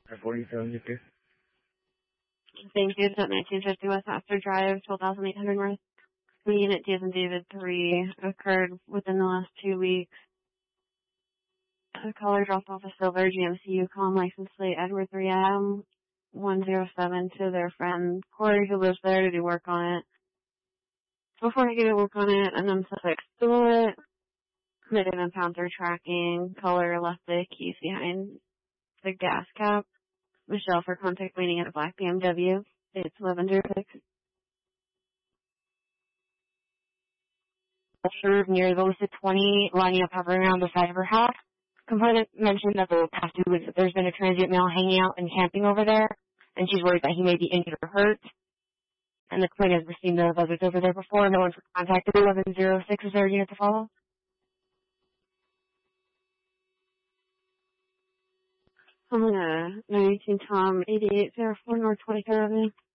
4752. Thank you. It's at 1950 West Astor Drive, 12,800 North. Unit D as in David 3 occurred within the last 2 weeks. The caller dropped off a silver GMC Yukon license plate Edward 3M 107 to their friend Corey, who lives there, to do work on it. Before he could do work on it, an suspect stole it. They didn't encounter tracking. Caller left the keys behind the gas cap. Michelle for contact waiting at a black BMW. It's 1106. Served near the listed 20, lining up hovering around the side of her house. Complainant mentioned that the past 2 weeks that there's been a transient male hanging out and camping over there, and she's worried that he may be injured or hurt. And the complainant has seen the visits over there before. No one's contacted 1106. Is there a unit to follow? I'm gonna 19 Tom 8804 North 23rd Avenue.